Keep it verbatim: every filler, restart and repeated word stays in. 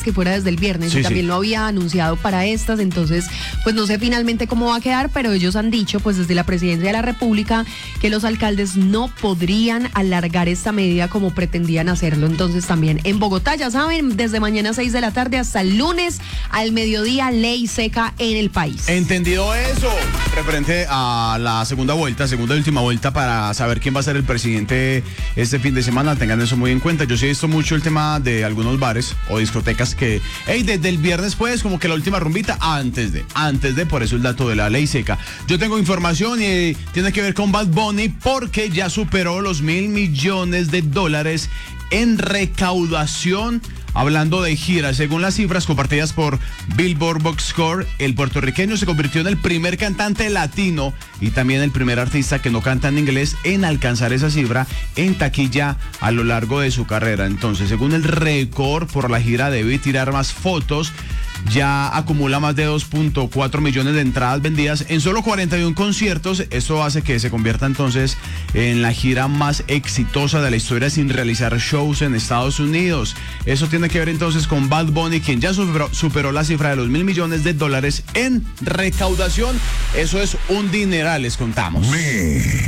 que fuera desde el viernes Sí, y también sí. lo había anunciado para estas, entonces pues no sé finalmente cómo va a quedar, pero ellos han dicho pues desde la presidencia de la República que los alcaldes no podrían alargar esta medida como pretendían hacerlo. Entonces también en Bogotá, ya saben, desde mañana seis de la tarde hasta el lunes al mediodía, ley seca en el país. Entendido eso, referente a la segunda vuelta, segunda y última vuelta para saber quién va a ser el presidente este fin de semana, tengan eso muy en cuenta. Yo sí he visto mucho el tema de algunos bares o discotecas que, hey, desde el viernes pues como que la última rumbita antes de, antes de, por eso el dato de la ley seca. Yo tengo información y tiene que ver con Bad Bunny porque ya superó los mil millones de dólares en recaudación. Hablando de giras, según las cifras compartidas por Billboard Box Score, el puertorriqueño se convirtió en el primer cantante latino y también el primer artista que no canta en inglés en alcanzar esa cifra en taquilla a lo largo de su carrera. Entonces, según el récord por la gira Debe Tirar Más Fotos, ya acumula más de dos punto cuatro millones de entradas vendidas en solo cuarenta y uno conciertos. Esto hace que se convierta entonces en la gira más exitosa de la historia sin realizar shows en Estados Unidos. Eso tiene que ver entonces con Bad Bunny, quien ya superó, superó la cifra de los mil millones de dólares en recaudación. Eso es un dineral, les contamos.